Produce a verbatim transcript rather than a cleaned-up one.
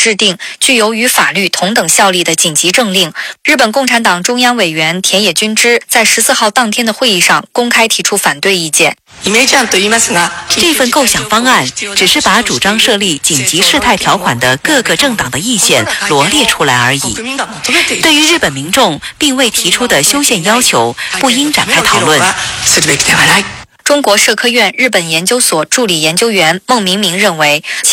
制定具有与法律同等效力的紧急政令。日本共产党中央委员田野君之在十四号当天的会议上公开提出反对意见。 这份构想方案只是把主张设立紧急事态条款的各个政党的意见罗列出来而已。对于日本民众并未提出的修宪要求，不应展开讨论。 中国社科院日本研究所助理研究员孟明明认为，